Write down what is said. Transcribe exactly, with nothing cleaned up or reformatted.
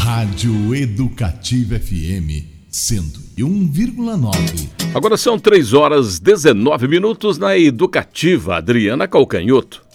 Rádio Educativa F M cento e um vírgula nove. Agora são três horas e dezenove minutos na Educativa. Adriana Calcanhoto.